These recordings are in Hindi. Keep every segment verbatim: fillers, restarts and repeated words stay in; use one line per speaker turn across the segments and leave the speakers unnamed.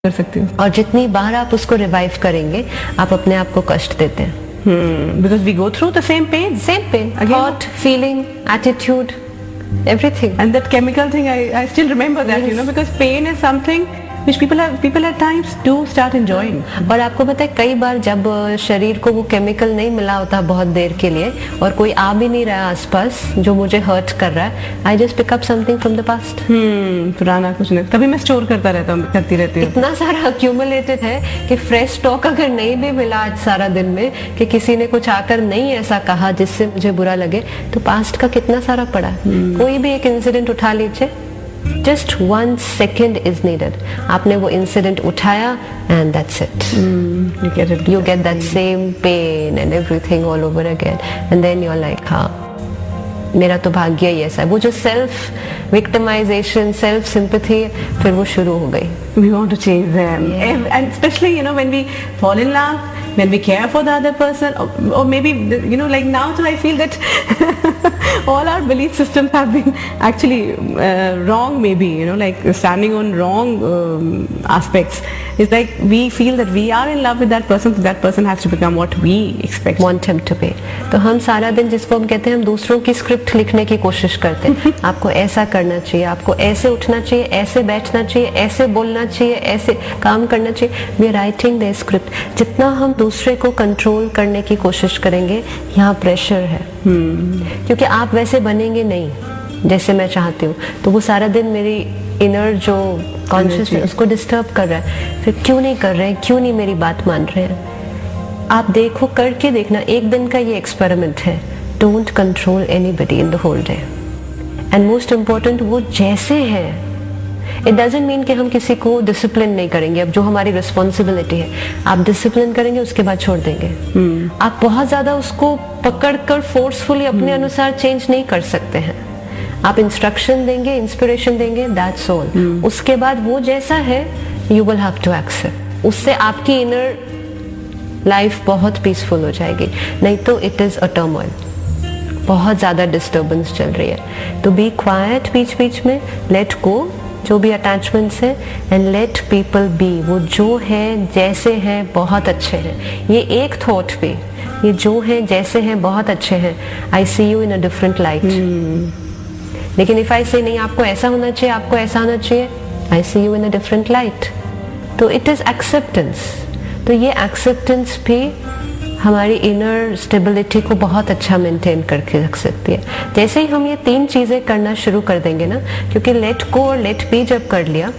कर सकती हूँ।
और जितनी बार आप उसको रिवाइव करेंगे आप अपने आप को कष्ट देते हैं।
Because we go through the same pen
same pen,
Again?
Thought, feeling, attitude, everything.
and that chemical thing I, I still remember that, you know, because pain is something which people have people at times do start enjoying.
और आपको पता है कई बार जब शरीर को वो केमिकल नहीं मिला होता बहुत देर के लिए और कोई आ भी नहीं रहा आसपास जो मुझे हर्ट कर रहा है, I just pick up something from the past.
हम्म पुराना कुछ नहीं, तभी मैं स्टोर करता रहता हूँ, करती रहती हूँ।
इतना सारा अक्यूमुलेटेड है कि फ्रेश स्टॉक अगर नहीं भी मिला आज सारा दिन में कि किसी ने कुछ आकर नहीं ऐसा कहा जिससे मुझे बुरा लगे, तो पास्ट का कितना सारा पड़ा है। कोई भी एक इंसिडेंट उठा लीजिए, just one second is needed. आपने वो इंसिडेंट उठाया and that's it,
you get it.
you get that same pain and everything all over again and then you're like हाँ मेरा तो भाग्य ही ऐसा है। वो जो सेल्फ विक्टिमाइजेशन, सेल्फ सिंपैथी फिर वो शुरू हो गई।
We want to change them.
Yeah.
And and especially, you know, when we fall in love, when we care for the other person, or, or maybe, you know, like now so I feel that all our belief systems have been actually uh, wrong, maybe, you know, like standing on wrong um, aspects. It's like we feel that we are in love with that person, so that person has to become what we expect.
Want him to be. तो हम सारा दिन, जिसको हम कहते हैं, हम दूसरों की स्क्रिप्ट लिखने की कोशिश करते हैं। आपको ऐसा करना चाहिए, आपको ऐसे उठना चाहिए, ऐसे बैठना चाहिए, ऐसे बोलना चाहिए, ऐसे काम करना चाहिए। We are writing the script. जितना हम दूसरे को कंट्रोल करने की कोशिश करेंगे, यहाँ प्रेशर है। hmm. क्योंकि आप वैसे बनेंगे नहीं जैसे मैं चाहती हूँ, तो वो सारा दिन मेरी इनर जो कॉन्शियस है उसको डिस्टर्ब कर रहा है। फिर क्यों नहीं कर रहे हैं, क्यों नहीं मेरी बात मान रहे हैं? आप देखो, करके देखना, एक दिन का ये एक्सपेरिमेंट है। Don't control anybody in the whole day, and most important वो जैसे हैं। इट डजंट मीन कि हम किसी को डिसिप्लिन नहीं करेंगे। अब जो हमारी रिस्पॉन्सिबिलिटी है, आप डिसिप्लिन करेंगे, उसके बाद छोड़ देंगे। hmm. आप बहुत ज्यादा उसको पकड़कर फोर्सफुली अपने hmm. अनुसार चेंज नहीं कर सकते हैं। आप इंस्ट्रक्शन देंगे, इंस्पिरेशन देंगे, दैट्स ऑल। उसके बाद वो जैसा है, you will have to accept. उससे आपकी इनर लाइफ बहुत पीसफुल हो जाएगी। नहीं तो इट इज अ टर्मोइल, बहुत ज्यादा डिस्टर्बेंस चल रही है। तो बी क्वाइट बीच बीच में, लेट गो जो भी अटैचमेंट्स है, एंड लेट पीपल बी। वो जो है जैसे हैं बहुत अच्छे हैं। ये एक थॉट पे, ये जो है जैसे हैं बहुत अच्छे हैं, आई सी you in a different light. लेकिन इफ आई से नहीं, आपको ऐसा होना चाहिए, आपको ऐसा होना चाहिए, आई सी you in a different light. तो इट इज एक्सेप्टेंस। तो ये एक्सेप्टेंस भी हमारी इनर स्टेबिलिटी को बहुत अच्छा मेंटेन करके रख सकती है। जैसे ही हम ये तीन चीजें करना शुरू कर देंगे ना, क्योंकि लेट गो और लेट बी जब कर लिया,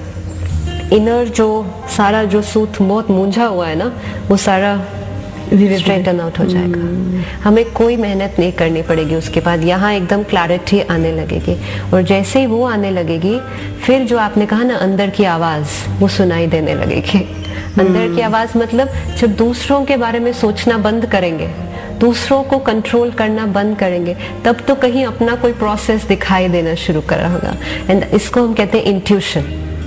इनर जो सारा जो सूत मोत मूंझा हुआ है ना, वो सारा स्ट्रेटन आउट हो जाएगा। हमें कोई मेहनत नहीं करनी पड़ेगी। उसके बाद यहाँ एकदम क्लैरिटी आने लगेगी, और जैसे ही वो आने लगेगी, फिर जो आपने कहा ना अंदर की आवाज, वो सुनाई देने लगेगी। अंदर की आवाज मतलब जब दूसरों के बारे में सोचना बंद करेंगे, दूसरों को कंट्रोल करना बंद करेंगे, तब तो कहीं अपना कोई प्रोसेस दिखाई देना शुरू कर रहा होगा। एंड इसको हम कहते हैं इंट्यूशन।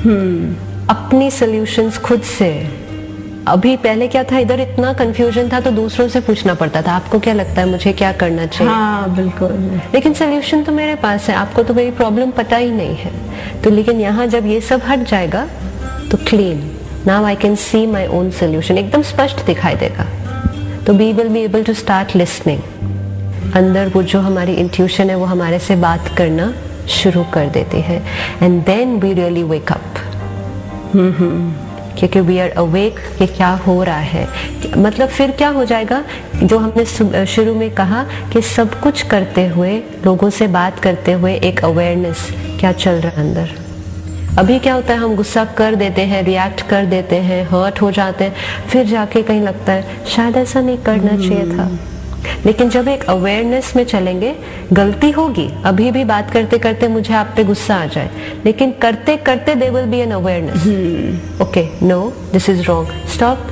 hmm. अपनी सॉल्यूशंस खुद से। अभी पहले क्या था, इधर इतना कंफ्यूजन था तो दूसरों से पूछना पड़ता था, आपको क्या लगता है, मुझे क्या करना चाहिए।
हाँ, बिल्कुल।
लेकिन सोल्यूशन तो मेरे पास है, आपको तो मेरी प्रॉब्लम पता ही नहीं है। तो लेकिन यहाँ जब ये सब हट जाएगा तो clean, now I can see my own solution, एकदम स्पष्ट दिखाई देगा। तो we will be able to start listening. अंदर वो जो हमारी इंट्यूशन है वो हमारे से बात करना शुरू कर देती है, and then we really wake up. क्योंकि वी आर अवेक कि क्या हो रहा है। मतलब फिर क्या हो जाएगा, जो हमने शुरू में कहा कि सब कुछ करते हुए, लोगों से बात करते हुए, एक अवेयरनेस क्या चल रहा है अंदर। अभी क्या होता है, हम गुस्सा कर देते हैं, रिएक्ट कर देते हैं, हर्ट हो जाते हैं, फिर जाके कहीं लगता है शायद ऐसा नहीं करना चाहिए था। लेकिन जब एक अवेयरनेस में चलेंगे, गलती होगी, अभी भी बात करते करते मुझे आप पे गुस्सा आ जाए, लेकिन करते करते there will be an awareness. Okay, no, this is wrong, stop,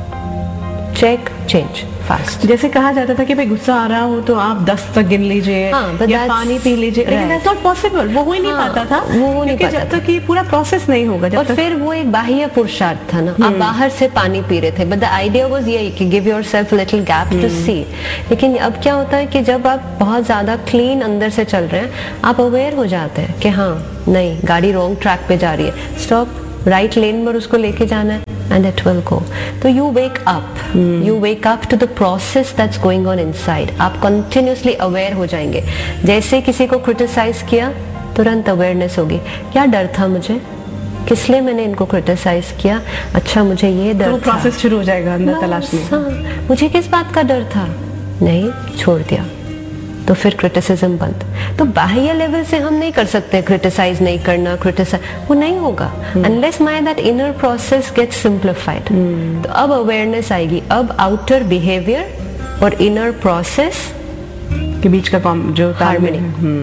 check, change fast.
जैसे कहा जाता था कि भाई गुस्सा आ रहा हो तो आप दस तक गिन लीजिए,
हाँ,
या पानी पी लीजिए, लेकिन दैट्स नॉट पॉसिबल। वो हो ही नहीं
हाँ,
पाता था,
वो हो नहीं पाता
जब तक ये पूरा प्रोसेस नहीं होगा। जब
और
तक...
फिर वो एक बाह्य पुरुषार्थ था ना, आप बाहर से पानी पी रहे थे, बट द आइडिया वाज ये कि give yourself little gap to सी। लेकिन अब क्या होता है कि जब आप बहुत ज्यादा क्लीन अंदर से चल रहे हैं, आप अवेयर हो जाते हैं कि हाँ नहीं, गाड़ी रॉन्ग ट्रैक पे जा रही है, स्टॉप, राइट लेन में उसको लेके जाना है, and it will go. तो you wake up, you wake up to the process that's going on inside. आप continuously aware हो जाएंगे. जैसे किसी को criticize किया, तुरंत awareness होगी. क्या डर था मुझे? किस लिए मैंने इनको criticize किया? अच्छा मुझे ये डर
तो
था.
प्रोसेस शुरू हो जाएगा अंदर तलाशने.
हाँ, मुझे किस बात का डर था? नहीं, छोड़ दिया. तो फिर क्रिटिसिज्म बंद. तो बाह्य लेवल से हम नहीं कर सकते क्रिटिसाइज नहीं करना, क्रिटिसाइज वो नहीं होगा unless my that inner process gets simplified. तो अब अवेयरनेस आएगी. अब आउटर बिहेवियर और इनर प्रोसेस
के बीच का कॉम जो
हार्मनी.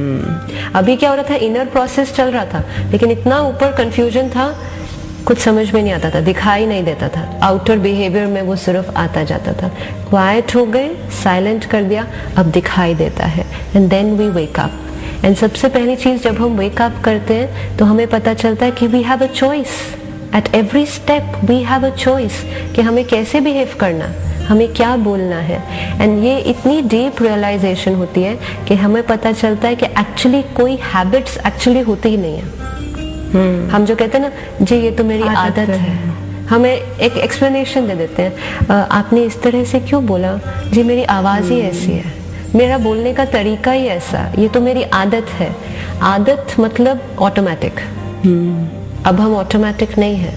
अभी क्या हो रहा था, इनर प्रोसेस चल रहा था लेकिन इतना ऊपर कंफ्यूजन था, कुछ समझ में नहीं आता था, दिखाई नहीं देता था. आउटर बिहेवियर में वो सिर्फ आता जाता था. क्वाइट हो गए, साइलेंट कर दिया, अब दिखाई देता है. And then we wake up. And सबसे पहली चीज जब हम वेक अप करते हैं तो हमें पता चलता है कि we have a choice. At every step we have a choice कि हमें कैसे बिहेव करना, हमें क्या बोलना है. एंड ये इतनी डीप रियलाइजेशन होती है कि हमें पता चलता है कि एक्चुअली कोई हैबिट्स एक्चुअली होती ही नहीं है. Hmm. हम जो कहते हैं ना जी ये तो मेरी आदत, आदत है. है हमें एक एक्सप्लेनेशन दे देते हैं. आ, आपने इस तरह से क्यों बोला? जी मेरी आवाज ही hmm. ऐसी है, मेरा बोलने का तरीका ही ऐसा, ये तो मेरी आदत है. आदत मतलब ऑटोमेटिक. hmm. अब हम ऑटोमेटिक नहीं है.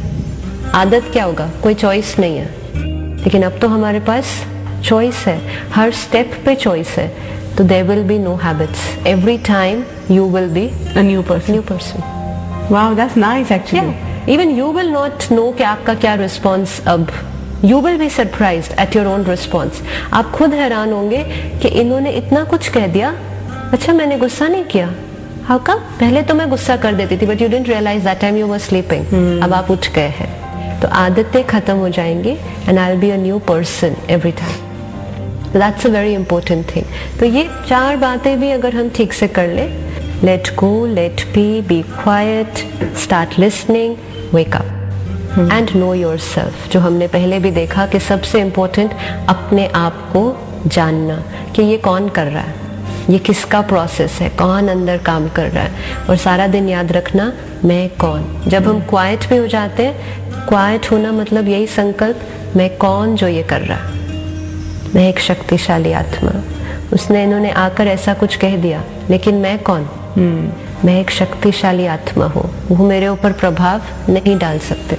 आदत क्या होगा? कोई चॉइस नहीं है. लेकिन अब तो हमारे पास चॉइस है, हर स्टेप पे चॉइस है. तो there will be no habits. Every time you will be
a new person.
New person.
Wow, that's nice actually.
Yeah. Even you will not know कि आपका क्या रिस्पॉन्स. अब you will be surprised at your own response. आप खुद हैरान होंगे कि इन्होंने इतना कुछ कह दिया. अच्छा मैंने गुस्सा नहीं किया. How come? पहले तो मैं गुस्सा कर देती थी but you didn't realize that time you were sleeping. hmm. अब आप उठ गए हैं. तो आदतें खत्म हो जाएंगी and I'll be a new person every time. So that's a very important thing. तो ये चार बातें भी अगर हम ठीक से कर ले, let go, let be, be quiet, start listening, wake up hmm. and know yourself. जो हमने पहले भी देखा कि सबसे important अपने आप को जानना कि ये कौन कर रहा है, ये किसका प्रोसेस है, कौन अंदर काम कर रहा है. और सारा दिन याद रखना मैं कौन. जब हम क्वाइट भी हो जाते हैं, क्वाइट होना मतलब यही संकल्प मैं कौन जो ये कर रहा है. मैं एक शक्तिशाली आत्मा. उसने इन्होंने आकर ऐसा कुछ कह दिया लेकिन मैं कौन? Hmm. मैं एक शक्तिशाली आत्मा हूँ, वो मेरे ऊपर प्रभाव नहीं डाल सकते.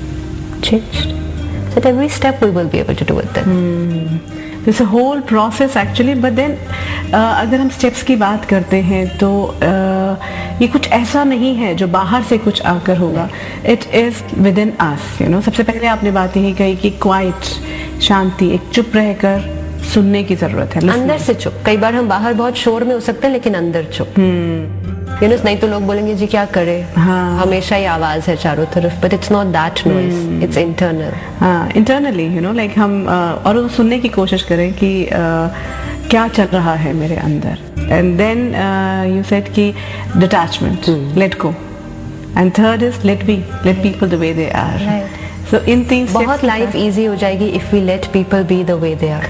Changed. So at every step we will be able to do it then.
Hmm. It's a whole process actually, but then uh, अगर हम steps की बात करते हैं तो uh, ये कुछ ऐसा नहीं है जो बाहर से कुछ आकर होगा. It is within us, you know. सबसे पहले आपने बात यही कही कि quiet, शांति, एक चुप रहकर सुनने की जरूरत है.
अंदर से चुप. कई बार हम बाहर बहुत शोर में हो सकते हैं लेकिन अंदर चुप. यू नो नहीं तो लोग बोलेंगे जी क्या करे, हाँ. हमेशा ही आवाज है चारों तरफ. But it's not that noise, it's internal.
हाँ, इंटरनली यू नो लाइक हम uh, और वो सुनने की कोशिश करें कि uh, क्या चल रहा है मेरे अंदर. एंड देन यू सेड कि detachment, let go. And third is late B, let people the way they are. So, इन तीन
बहुत लाइफ इजी हो जाएगी if we let people be the way they are.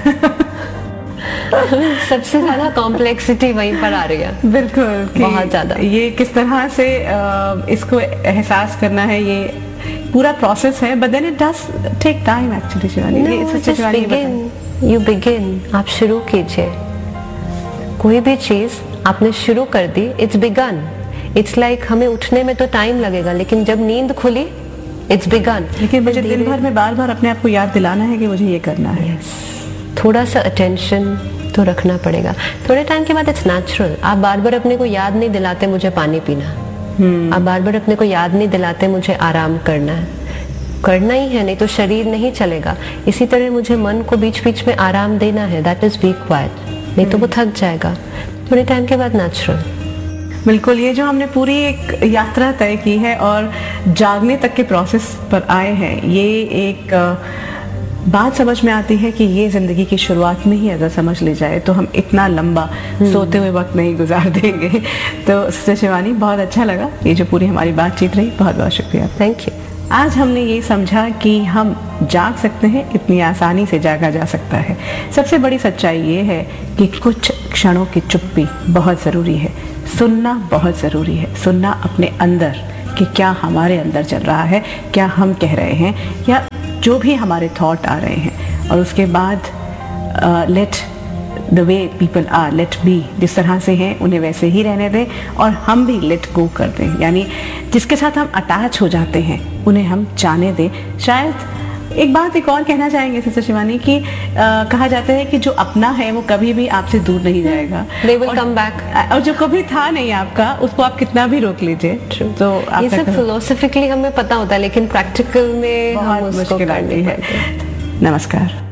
सबसे ज्यादा कॉम्प्लेक्सिटी वहीं पर आ रही है.
बिल्कुल,
बहुत ज्यादा.
ये किस तरह से इसको एहसास करना है, ये पूरा प्रोसेस है. But then it does take time actually. Shivani,
you begin. आप शुरू कीजिए. कोई भी चीज आपने शुरू कर दी, इट्स बिगन. इट्स लाइक हमें उठने में तो टाइम लगेगा लेकिन जब नींद खुली इट्स बिगन.
लेकिन मुझे दिन भर में बार बार अपने आप को याद दिलाना है कि मुझे ये करना है.
yes. थोड़ा सा अटेंशन तो रखना पड़ेगा. थोड़े टाइम के बाद इट्स नेचुरल. आप बार बार अपने को याद नहीं दिलाते मुझे पानी पीना. hmm. आप बार बार अपने को याद नहीं दिलाते मुझे आराम करना है. करना ही है, नहीं तो शरीर नहीं चलेगा. इसी तरह मुझे मन को बीच बीच में आराम देना है. That is B quite. नहीं hmm. तो वो थक जाएगा. थोड़े टाइम के बाद नेचुरल.
बिल्कुल. ये जो हमने पूरी एक यात्रा तय की है और जागने तक के प्रोसेस पर आए हैं, ये एक बात समझ में आती है कि ये जिंदगी की शुरुआत में ही अगर समझ ली जाए तो हम इतना लंबा सोते हुए वक्त नहीं गुजार देंगे. तो सिस्टर शिवानी, बहुत अच्छा लगा ये जो पूरी हमारी बातचीत रही. बहुत बहुत शुक्रिया.
Thank you.
आज हमने ये समझा कि हम जाग सकते हैं, इतनी आसानी से जागा जा सकता है. सबसे बड़ी सच्चाई ये है कि कुछ क्षणों की चुप्पी बहुत ज़रूरी है. सुनना बहुत ज़रूरी है. सुनना अपने अंदर कि क्या हमारे अंदर चल रहा है, क्या हम कह रहे हैं, या जो भी हमारे थॉट आ रहे हैं, और उसके बाद let the way people are, late B, जिस तरह से हैं उन्हें वैसे ही रहने दें, और हम भी लेट गो कर दें, यानी जिसके साथ हम अटैच हो जाते हैं उन्हें हम जाने दें। शायद एक बात एक और कहना चाहेंगे सिस्टर शिवानी कि आ, कहा जाता है कि जो अपना है वो कभी भी आपसे दूर नहीं जाएगा,
They will
और,
come back.
और जो कभी था नहीं आपका, उसको आप कितना भी रोक लीजिए। तो
ये सब फिलोसफिकली हमें पता होता है, लेकिन प्रैक्टिकल में हम
बहुत
उसको
मुश्किल
कर
आती
नहीं
है।
पाते।
नमस्कार।